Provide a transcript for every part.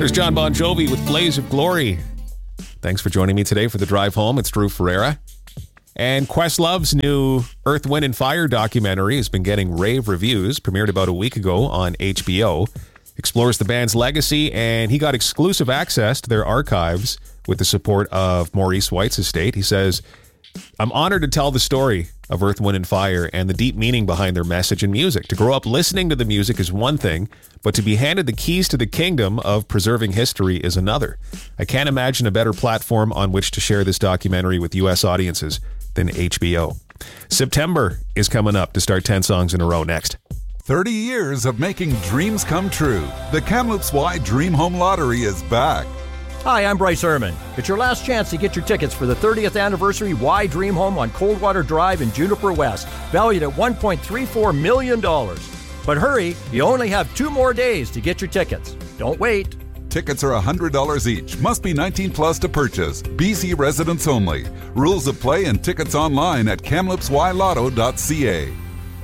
There's John Bon Jovi with Blaze of Glory. Thanks for joining me today for the drive home. It's Drew Ferreira. And Questlove's new Earth, Wind and Fire documentary has been getting rave reviews. Premiered about a week ago on HBO. Explores the band's legacy, and he got exclusive access to their archives with the support of Maurice White's estate. He says, "I'm honored to tell the story of Earth, Wind and Fire and the deep meaning behind their message and music. To grow up listening to the music is one thing, but to be handed the keys to the kingdom of preserving history is another. I can't imagine a better platform on which to share this documentary with U.S. audiences than HBO." September is coming up to start 10 songs in a row next. 30 years of making dreams come true. The Kamloops Y Dream Home Lottery is back. Hi, I'm Bryce Ehrman. It's your last chance to get your tickets for the 30th anniversary Y Dream Home on Coldwater Drive in Juniper West, valued at $1.34 million. But hurry, you only have 2 more days to get your tickets. Don't wait. Tickets are $100 each. Must be 19 plus to purchase. BC residents only. Rules of play and tickets online at kamloopsylotto.ca.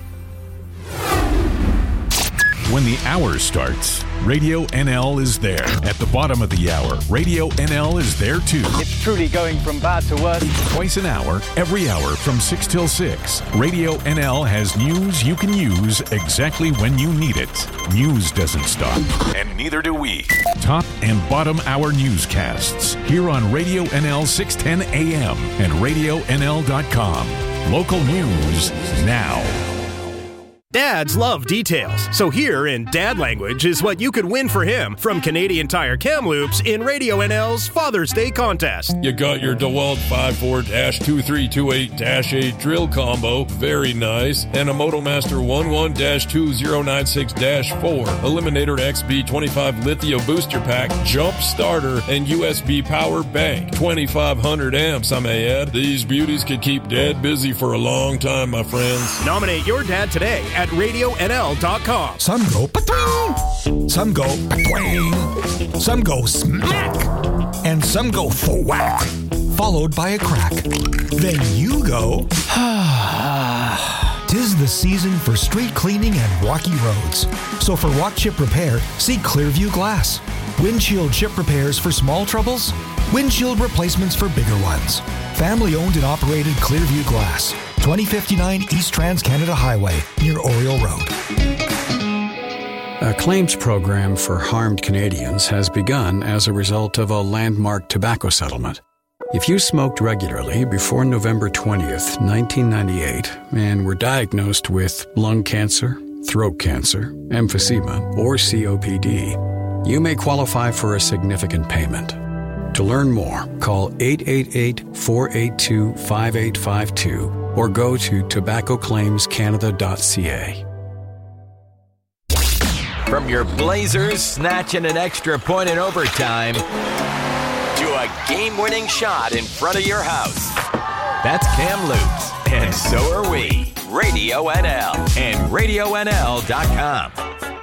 When the hour starts, Radio NL is there. At the bottom of the hour, Radio NL is there too. It's truly going from bad to worse. Twice an hour, every hour from 6 till 6. Radio NL has news you can use exactly when you need it. News doesn't stop, and neither do we. Top and bottom hour newscasts here on Radio NL 610 AM and RadioNL.com. Local news now. Dads love details, so here in Dad language is what you could win for him from Canadian Tire Kamloops in Radio NL's Father's Day contest. You got your DeWalt 54-2328-8 drill combo, very nice, and a Motomaster 11-2096-4 Eliminator XB25 Lithium Booster Pack, Jump Starter, and USB Power Bank. 2,500 amps, I may add. These beauties could keep Dad busy for a long time, my friends. Nominate your dad today at RadioNL.com. Some go pa-twing, some go pa-twing, some go smack, and some go thwack, followed by a crack. Then you go, "Tis the season for street cleaning and rocky roads. So for rock chip repair, see Clearview Glass. Windshield chip repairs for small troubles, windshield replacements for bigger ones. Family owned and operated Clearview Glass. 2059 East Trans-Canada Highway, near Oriole Road. A claims program for harmed Canadians has begun as a result of a landmark tobacco settlement. If you smoked regularly before November 20th, 1998, and were diagnosed with lung cancer, throat cancer, emphysema, or COPD, you may qualify for a significant payment. To learn more, call 888-482-5852 or go to tobaccoclaimscanada.ca. From your Blazers snatching an extra point in overtime to a game-winning shot in front of your house. That's Kamloops, and so are we. Radio NL and RadioNL.com.